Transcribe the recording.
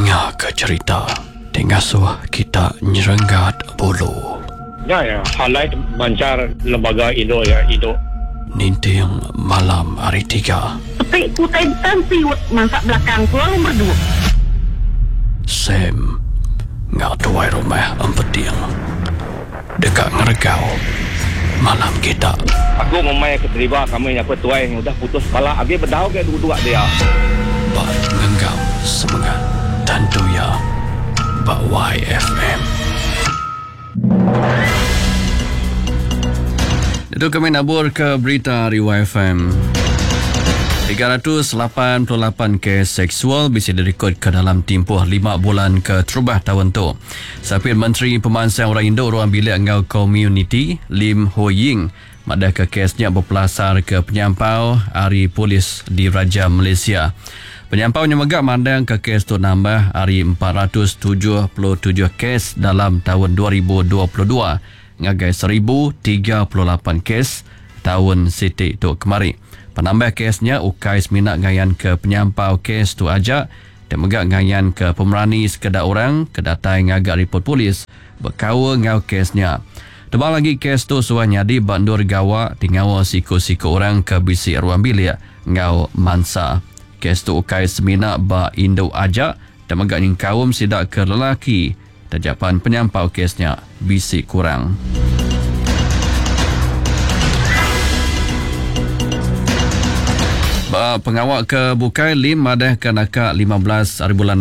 Nga ke cerita Tingasuh kita nyerenggat bulu. Ya, halai mancar lembaga Indo ya, Indo. Ninting malam hari 3. Tapi kutai siwut masak belakang pulang berdua. Sam nga tuai rumah empeting dekat ngeregau malam kita. Aku memang keterima kami yang petuai yang udah putus kepala. Abi berdau ke dua-dua dia. Bak ngenggam semangat tentu ya Bak YFM. Itu kami nabur ke berita dari YFM. 388 kes seksual bisa direkod ke dalam tempoh 5 bulan ke terubah tahun tu. Sapir Menteri Pemansang Orang Indo Ruang Bilik Ngau Community Lim Ho Ying madah ke kesnya berpelasar ke penyampau hari polis di Raja Malaysia. Penyampau nyemegak mandang ke kes tu nambah hari 477 kes dalam tahun 2022 ngagai 1038 kes tahun Siti tu kemari. Penambah kesnya ukai seminat ngayan ke penyampau kes tu ajak dan megak ngayan ke pemerani sekedar orang kedatai ngagak report polis berkawa ngau kesnya. Tebal lagi kes tu suah nyadi bandur gawa tingawa siku-siku orang ke bisik ruang bilik ngau mansa. Kes tu ukai seminat ba Indo ajak dan megak nyingkawum sidak ke lelaki. Tajapan penyampau kesnya bisik kurang. Pengawal ke Bukai Lim madah ke nakak 15 hari bulan